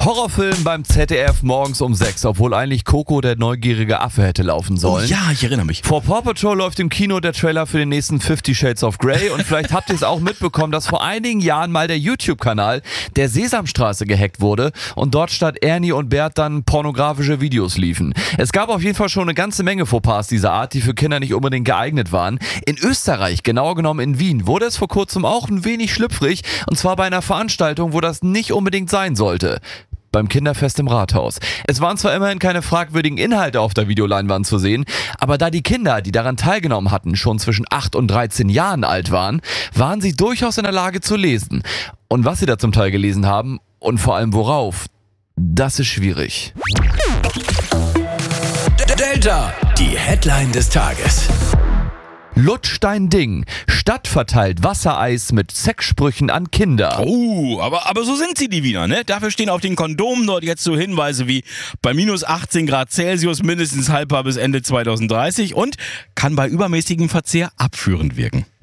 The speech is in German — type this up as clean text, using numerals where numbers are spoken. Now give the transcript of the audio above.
Horrorfilm beim ZDF morgens um 6, obwohl eigentlich Coco der neugierige Affe hätte laufen sollen. Oh ja, ich erinnere mich. Vor Paw Patrol läuft im Kino der Trailer für den nächsten 50 Shades of Grey und vielleicht habt ihr es auch mitbekommen, dass vor einigen Jahren mal der YouTube-Kanal der Sesamstraße gehackt wurde und dort statt Ernie und Bert dann pornografische Videos liefen. Es gab auf jeden Fall schon eine ganze Menge Fauxpas dieser Art, die für Kinder nicht unbedingt geeignet waren. In Österreich, genauer genommen in Wien, wurde es vor kurzem auch ein wenig schlüpfrig und zwar bei einer Veranstaltung, wo das nicht unbedingt sein sollte. Beim Kinderfest im Rathaus. Es waren zwar immerhin keine fragwürdigen Inhalte auf der Videoleinwand zu sehen, aber da die Kinder, die daran teilgenommen hatten, schon zwischen 8 und 13 Jahren alt waren, waren sie durchaus in der Lage zu lesen. Und was sie da zum Teil gelesen haben und vor allem worauf, das ist schwierig. Delta, die Headline des Tages. Lutsch dein Ding. Stadt verteilt Wassereis mit Sexsprüchen an Kinder. Oh, aber so sind sie, die Wiener, ne? Dafür stehen auf den Kondomen dort jetzt so Hinweise wie bei minus 18 Grad Celsius mindestens haltbar bis Ende 2030 und kann bei übermäßigem Verzehr abführend wirken.